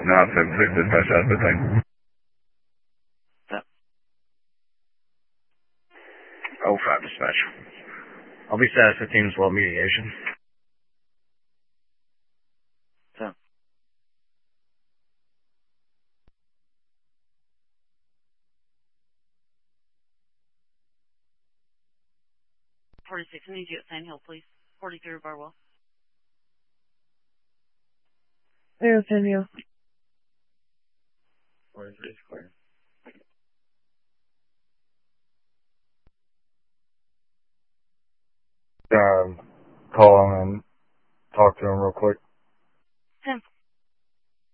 No, 7-6 dispatch, that's the thing. Oh, 05 dispatch. I'll be status 15 as well, mediation. So. 46, I need you at Sand Hill, please. 43 Barwell. There, Sand Hill. 43 is clear. Call him and talk to him real quick.